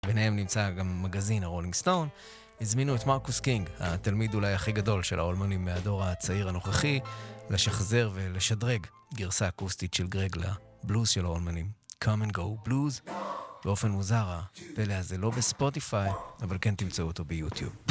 ביניהם נמצא גם מגזין הרולינג סטון. הזמינו את מרקוס קינג, התלמיד אולי הכי גדול של האולמנים מהדור הצעיר הנוכחי, לשחזר ולשדרג גרסה אקוסטית של גרג לבלוז של האולמנים. Come and Go Blues. באופן מוזר, הפלא הזה לא בספוטיפיי, אבל כן תמצאו אותו ביוטיוב.